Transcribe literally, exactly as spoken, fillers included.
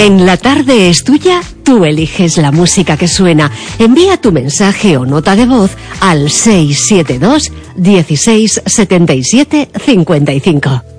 En La Tarde es Tuya, tú eliges la música que suena. Envía tu mensaje o nota de voz al seis siete dos, dieciséis, setenta y siete, cincuenta y cinco.